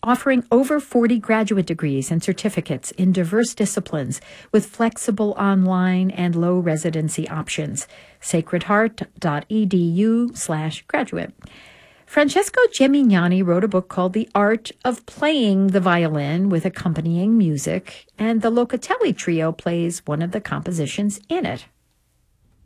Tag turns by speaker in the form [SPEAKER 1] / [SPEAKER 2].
[SPEAKER 1] offering over 40 graduate degrees and certificates in diverse disciplines with flexible online and low residency options. sacredheart.edu/graduate. Francesco Gemignani wrote a book called The Art of Playing the Violin with Accompanying Music, and the Locatelli Trio plays one of the compositions in it.